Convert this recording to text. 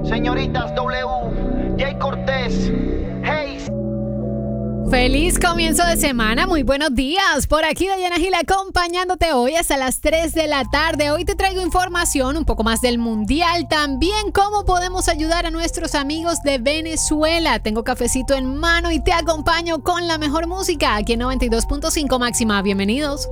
Señoritas W, Jay Cortés, hey. Feliz comienzo de semana, muy buenos días. Por aquí Dayana Gil acompañándote hoy hasta las 3 de la tarde. Hoy te traigo información, un poco más del mundial, también cómo podemos ayudar a nuestros amigos de Venezuela. Tengo cafecito en mano y te acompaño con la mejor música aquí en 92.5 Máxima. Bienvenidos.